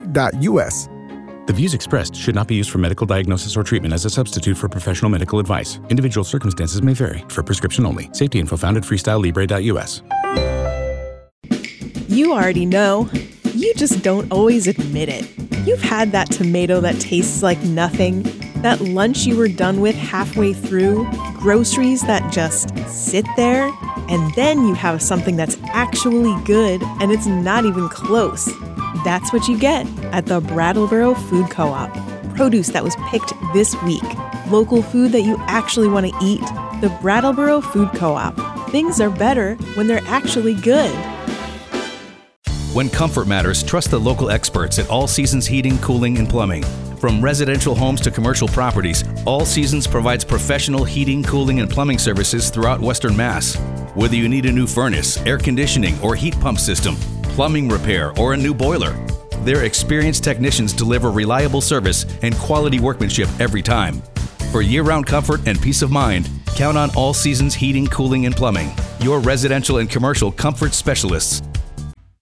brattleboro.us. The views expressed should not be used for medical diagnosis or treatment as a substitute for professional medical advice. Individual circumstances may vary. For prescription only. Safety info found at freestylelibre.us. You already know. You just don't always admit it. You've had that tomato that tastes like nothing, that lunch you were done with halfway through, groceries that just sit there, and then you have something that's actually good and it's not even close. That's what you get at the Brattleboro Food Co-op. Produce that was picked this week. Local food that you actually want to eat. The Brattleboro Food Co-op. Things are better when they're actually good. When comfort matters, trust the local experts at All Seasons Heating, Cooling, and Plumbing. From residential homes to commercial properties, All Seasons provides professional heating, cooling, and plumbing services throughout Western Mass. Whether you need a new furnace, air conditioning, or heat pump system, plumbing repair, or a new boiler, their experienced technicians deliver reliable service and quality workmanship every time. For year-round comfort and peace of mind, count on All Seasons Heating, Cooling, and Plumbing, your residential and commercial comfort specialists